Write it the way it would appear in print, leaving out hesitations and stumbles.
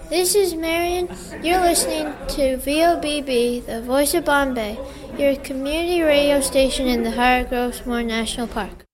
This is Marion. You're listening to VOBB, the Voice of Bombay, your community radio station in the Hargrove Moore National Park.